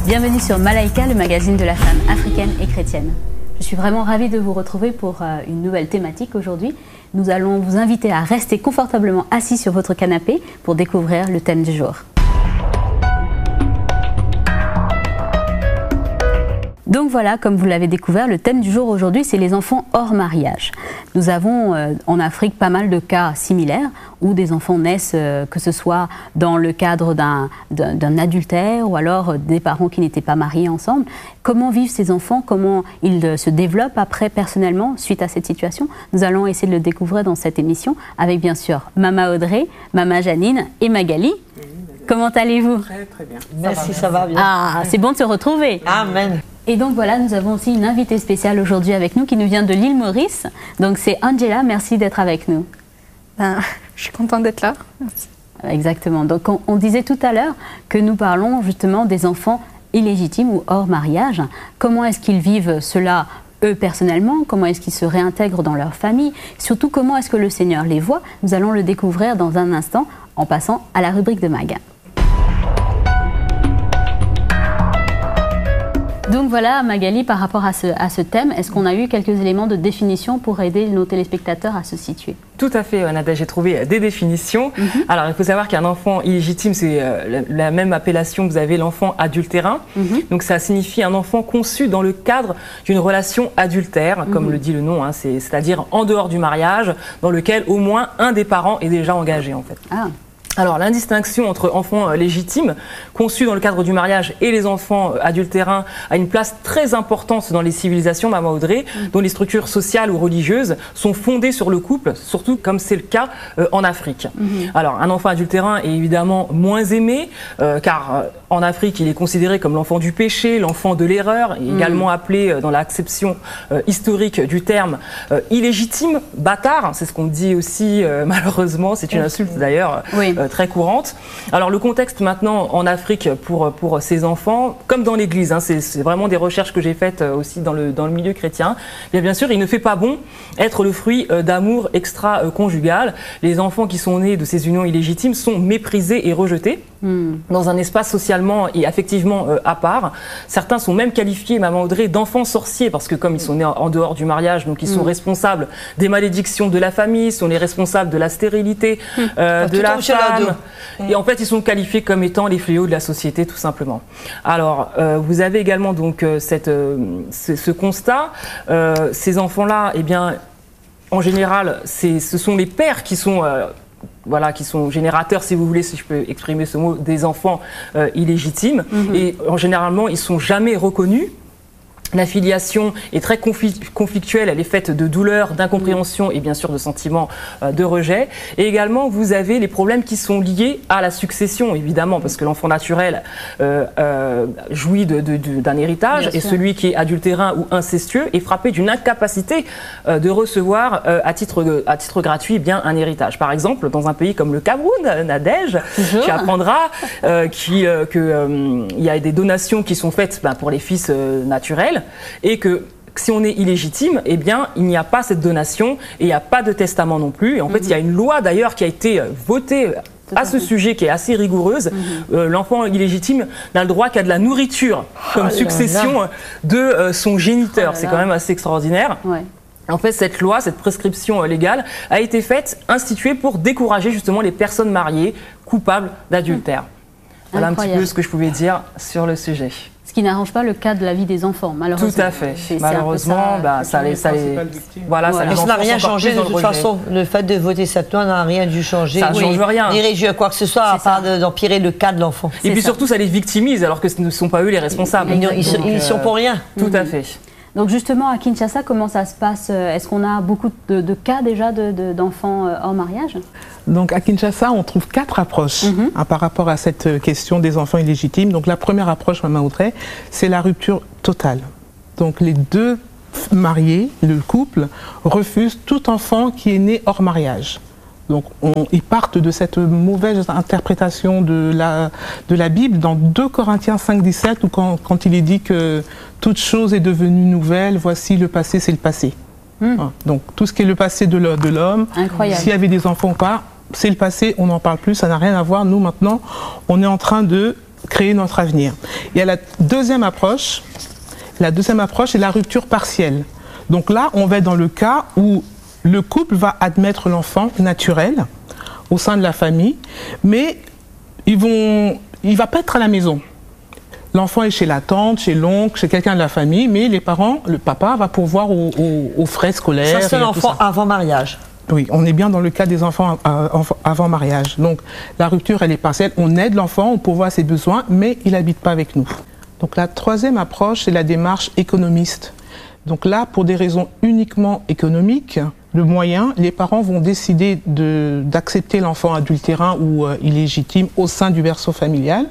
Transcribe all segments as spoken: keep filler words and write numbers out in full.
Bienvenue sur Malaika, le magazine de la femme africaine et chrétienne. Je suis vraiment ravie de vous retrouver pour une nouvelle thématique aujourd'hui. Nous allons vous inviter à rester confortablement assis sur votre canapé pour découvrir le thème du jour. Donc voilà, comme vous l'avez découvert, le thème du jour aujourd'hui, c'est les enfants hors mariage. Nous avons euh, en Afrique pas mal de cas similaires où des enfants naissent, euh, que ce soit dans le cadre d'un, d'un, d'un adultère ou alors euh, des parents qui n'étaient pas mariés ensemble. Comment vivent ces enfants? Comment ils euh, se développent après personnellement suite à cette situation? Nous allons essayer de le découvrir dans cette émission avec bien sûr Mama Audrey, Mama Janine et Magali. Oui, comment allez-vous? Très très bien. Merci, ça va bien. Ah, c'est bon de se retrouver. Amen. Et donc voilà, nous avons aussi une invitée spéciale aujourd'hui avec nous qui nous vient de l'île Maurice. Donc c'est Angela, merci d'être avec nous. Ben, je suis contente d'être là. Merci. Exactement. Donc on, on disait tout à l'heure que nous parlons justement des enfants illégitimes ou hors mariage. Comment est-ce qu'ils vivent cela eux personnellement? Comment est-ce qu'ils se réintègrent dans leur famille? Surtout comment est-ce que le Seigneur les voit? Nous allons le découvrir dans un instant en passant à la rubrique de Mag. Donc voilà, Magali, par rapport à ce, à ce thème, est-ce qu'on a eu quelques éléments de définition pour aider nos téléspectateurs à se situer? Tout à fait, Nada, j'ai trouvé des définitions. Mm-hmm. Alors, il faut savoir qu'un enfant illégitime, c'est euh, la, la même appellation que vous avez l'enfant adultérin. Mm-hmm. Donc, ça signifie un enfant conçu dans le cadre d'une relation adultère, mm-hmm. comme le dit le nom, hein, c'est, c'est-à-dire en dehors du mariage, dans lequel au moins un des parents est déjà engagé, en fait. Ah. Alors, l'indistinction entre enfants légitimes, conçus dans le cadre du mariage, et les enfants adultérins a une place très importante dans les civilisations, Mama Audrey, mmh. dont les structures sociales ou religieuses sont fondées sur le couple, surtout comme c'est le cas euh, en Afrique. Mmh. Alors, un enfant adultérin est évidemment moins aimé, euh, car euh, en Afrique, il est considéré comme l'enfant du péché, l'enfant de l'erreur, et mmh. également appelé euh, dans l'acception euh, historique du terme euh, illégitime, bâtard, c'est ce qu'on dit aussi euh, malheureusement, c'est une insulte d'ailleurs. Oui. Euh, très courante. Alors le contexte maintenant en Afrique pour, pour ces enfants, comme dans l'église, hein, c'est, c'est vraiment des recherches que j'ai faites aussi dans le, dans le milieu chrétien, bien, bien sûr il ne fait pas bon être le fruit d'amour extra-conjugal. Les enfants qui sont nés de ces unions illégitimes sont méprisés et rejetés mmh. dans un espace socialement et affectivement euh, à part. Certains sont même qualifiés, Maman Audrey, d'enfants sorciers parce que comme ils sont nés en, en dehors du mariage, donc ils mmh. sont responsables des malédictions de la famille, sont les responsables de la stérilité, mmh. euh, de la femme. Et en fait, ils sont qualifiés comme étant les fléaux de la société, tout simplement. Alors, euh, vous avez également donc euh, cette, euh, ce, ce constat. Euh, ces enfants-là, eh bien, en général, c'est, ce sont les pères qui sont, euh, voilà, qui sont générateurs, si vous voulez, si je peux exprimer ce mot, des enfants euh, illégitimes. Mm-hmm. Et en généralement, ils sont jamais reconnus. La filiation est très conflictuelle, elle est faite de douleur, d'incompréhension et bien sûr de sentiments de rejet. Et également, vous avez les problèmes qui sont liés à la succession, évidemment, parce que l'enfant naturel euh, euh, jouit de, de, de, d'un héritage bien et sûr. Celui qui est adultérin ou incestueux est frappé d'une incapacité euh, de recevoir euh, à, titre, à titre gratuit eh bien, un héritage. Par exemple, dans un pays comme le Cameroun, Nadège, Toujours. Tu apprendras euh, qu'il euh, euh, y a des donations qui sont faites ben, pour les fils euh, naturels. Et que si on est illégitime, eh bien, il n'y a pas cette donation et il n'y a pas de testament non plus. Et en mmh. fait, il y a une loi d'ailleurs qui a été votée à ce sujet qui est assez rigoureuse. Mmh. Euh, l'enfant illégitime n'a le droit qu'à de la nourriture comme oh succession là. de euh, son géniteur. Oh C'est quand même assez extraordinaire. Ouais. En fait, cette loi, cette prescription légale a été faite, instituée pour décourager justement les personnes mariées coupables d'adultère. Mmh. Voilà Incroyable. un petit peu ce que je pouvais dire sur le sujet. Ce qui n'arrange pas le cas de la vie des enfants, malheureusement. Tout à fait. C'est, malheureusement, c'est bah, ça les, ça les, voilà, voilà. ça les ça n'a rien changé de toute le façon. Le fait de voter cette loi n'a rien dû changer. Ça ne change rien. Ni réduire quoi que ce soit, c'est à part de, d'empirer le cas de l'enfant. Et c'est puis ça. surtout, ça les victimise, alors que ce ne sont pas eux les responsables. Ils, ils, ils, ils sont pour rien. Tout mmh. à fait. Donc justement, à Kinshasa, comment ça se passe? Est-ce qu'on a beaucoup de, de cas déjà de, de, d'enfants hors mariage? Donc à Kinshasa, on trouve quatre approches mm-hmm. hein, par rapport à cette question des enfants illégitimes. Donc la première approche, Mama Audrey, c'est la rupture totale. Donc les deux mariés, le couple, refusent tout enfant qui est né hors mariage. Donc on, ils partent de cette mauvaise interprétation de la, de la Bible dans deux Corinthiens cinq, dix-sept, où quand, quand il est dit que toute chose est devenue nouvelle, voici le passé, c'est le passé. Mmh. Hein, donc tout ce qui est le passé de l'homme, s'il y avait des enfants ou pas, c'est le passé, on n'en parle plus, ça n'a rien à voir. Nous maintenant, on est en train de créer notre avenir. Il y a la deuxième approche. La deuxième approche, c'est la rupture partielle. Donc là, on va être dans le cas où le couple va admettre l'enfant naturel au sein de la famille, mais ils vont, il ne va pas être à la maison. L'enfant est chez la tante, chez l'oncle, chez quelqu'un de la famille, mais les parents, le papa va pourvoir aux, aux, aux frais scolaires. Ça, c'est l'enfant avant mariage. Oui, on est bien dans le cas des enfants avant mariage. Donc la rupture, elle est partielle. On aide l'enfant, on pourvoit ses besoins, mais il n'habite pas avec nous. Donc la troisième approche, c'est la démarche économiste. Donc là, pour des raisons uniquement économiques, le moyen, les parents vont décider de, d'accepter l'enfant adultérin ou euh, illégitime au sein du berceau familial.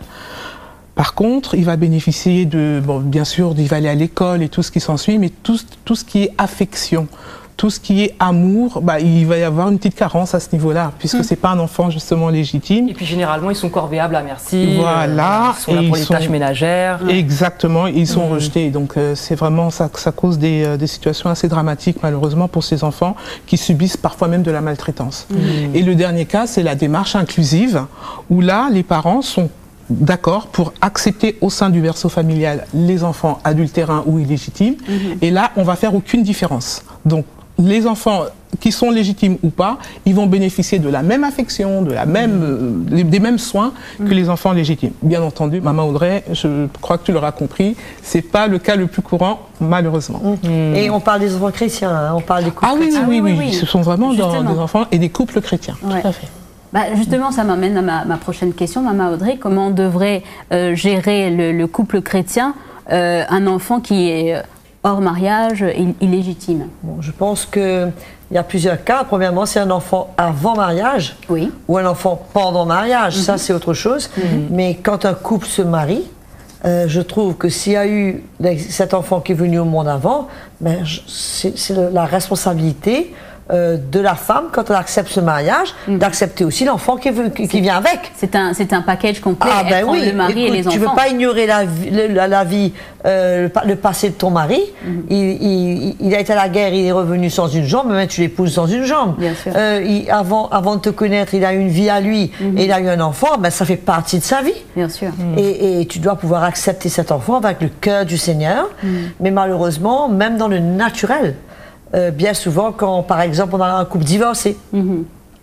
Par contre, il va bénéficier de, bon, bien sûr, il va aller à l'école et tout ce qui s'ensuit, mais tout, tout ce qui est affection, tout ce qui est amour, bah, il va y avoir une petite carence à ce niveau-là, puisque mmh. c'est pas un enfant justement légitime. Et puis généralement, ils sont corvéables à merci. Voilà. Euh, ils sont là pour les sont... tâches ménagères. Exactement, ils sont mmh. rejetés. Donc euh, c'est vraiment ça, ça cause des, euh, des situations assez dramatiques malheureusement pour ces enfants qui subissent parfois même de la maltraitance. Mmh. Et le dernier cas, c'est la démarche inclusive, où là, les parents sont d'accord pour accepter au sein du berceau familial les enfants adultérins ou illégitimes. Mmh. Et là, on va faire aucune différence. Donc les enfants qui sont légitimes ou pas, ils vont bénéficier de la même affection, de la même, euh, des mêmes soins que les enfants légitimes. Bien entendu, maman Audrey, je crois que tu l'auras compris, c'est pas le cas le plus courant, malheureusement. Mmh. Et on parle des enfants chrétiens, hein, on parle des couples ah, oui, chrétiens. Oui, oui, oui, oui, oui. Ce sont vraiment dans, des enfants et des couples chrétiens. Ouais. Tout à fait. Bah justement, ça m'amène à ma, ma prochaine question, maman Audrey. Comment on devrait euh, gérer le, le couple chrétien, euh, un enfant qui est hors mariage, illégitime? Bon, je pense qu'il y a plusieurs cas. Premièrement, c'est un enfant avant mariage oui. ou un enfant pendant mariage. Mm-hmm. Ça, c'est autre chose. Mm-hmm. Mais quand un couple se marie, euh, je trouve que s'il y a eu cet enfant qui est venu au monde avant, ben, c'est, c'est la responsabilité Euh, de la femme, quand elle accepte ce mariage, mmh. d'accepter aussi l'enfant qui, qui, qui vient avec. C'est un, c'est un package complet, ah, ben oui. le mari Écoute, et les enfants. Tu ne veux pas ignorer la, la, la vie, euh, le, le passé de ton mari. Mmh. Il, il, il a été à la guerre, il est revenu sans une jambe, mais tu l'épouses sans une jambe. Bien sûr. Euh, il, avant, avant de te connaître, il a eu une vie à lui mmh. et il a eu un enfant, ben, ça fait partie de sa vie. Bien sûr. Mmh. Et, et tu dois pouvoir accepter cet enfant avec le cœur du Seigneur. Mmh. Mais malheureusement, même dans le naturel, Euh, bien souvent, quand par exemple on a un couple divorcé, mm-hmm.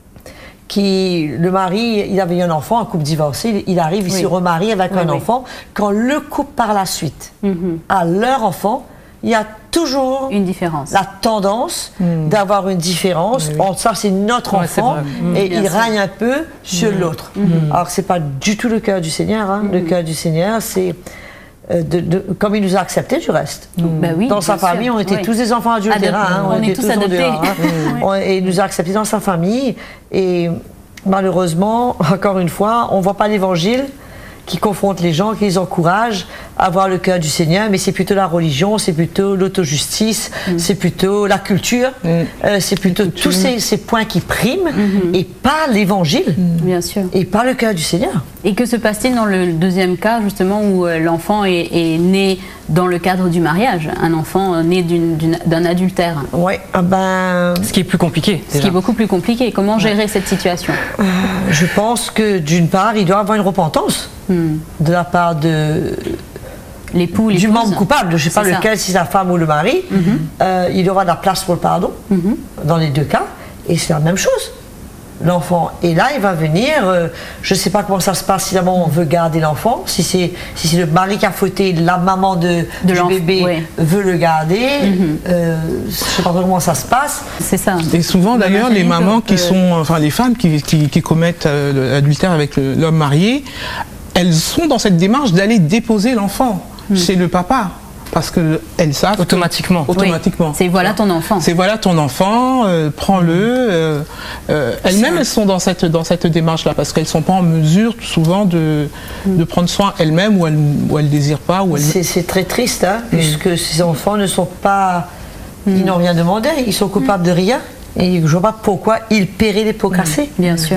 qui le mari, il avait eu un enfant, un couple divorcé, il, il arrive, il oui. se remarie avec oui, un oui. enfant. Quand le couple par la suite mm-hmm. a leur enfant, il y a toujours une différence. La tendance mm. d'avoir une différence. Oui, oui. Entre ça, c'est notre ouais, enfant c'est et bien il sûr. Règne un peu sur mm. l'autre. Mm. Alors c'est pas du tout le cœur du Seigneur. Hein. Mm. Le cœur du Seigneur, c'est De, de, comme il nous a acceptés du reste. Mmh. Bah oui, dans sa famille, sûr. on était oui. tous des enfants adultérins. Hein, on, on est tous adoptés. Dehors, hein. mmh. Et il nous a acceptés dans sa famille. Et malheureusement, encore une fois, on ne voit pas l'évangile qui confronte les gens, qui les encourage à avoir le cœur du Seigneur, mais c'est plutôt la religion, c'est plutôt l'autojustice, mmh. c'est plutôt la culture, mmh. euh, c'est plutôt tous ces, ces points qui priment, mmh. et pas l'évangile, mmh. bien sûr, et pas le cœur du Seigneur. Et que se passe-t-il dans le deuxième cas, justement, où l'enfant est, est né dans le cadre du mariage, un enfant né d'une, d'une, d'un adultère? Oui, ah ben... Ce qui est plus compliqué. Ce qui est beaucoup plus compliqué. Comment gérer ouais. cette situation? euh, Je pense que d'une part, il doit avoir une repentance hmm. de la part de... l'époux, du membre coupable, je ne sais pas ça. lequel, si c'est la femme ou le mari, mm-hmm. euh, il doit avoir de la place pour le pardon, mm-hmm. dans les deux cas, et c'est la même chose. L'enfant est là, il va venir, euh, je ne sais pas comment ça se passe, si la maman veut garder l'enfant, si c'est, si c'est le mari qui a fauté, la maman de, de du bébé ouais. veut le garder, mm-hmm. euh, je ne sais pas comment ça se passe. C'est ça. Et souvent d'ailleurs, les mamans qui sont, enfin les femmes qui, qui, qui commettent euh, l'adultère avec le, l'homme marié, elles sont dans cette démarche d'aller déposer l'enfant mmh. chez le papa. Parce qu'elles savent. Automatiquement. Que, automatiquement. Oui. C'est voilà ton enfant. C'est voilà ton enfant, euh, prends-le. Euh, euh, elles-mêmes, elles sont dans cette, dans cette démarche-là, parce qu'elles ne sont pas en mesure souvent de, mm. de prendre soin elles-mêmes, ou elles ne désirent pas. Ou elles... c'est, c'est très triste, hein, mm. puisque ces enfants ne sont pas. Mm. Ils n'ont rien demandé, ils sont coupables mm. de rien. Et je ne vois pas pourquoi ils paieraient les pots cassés. Bien sûr.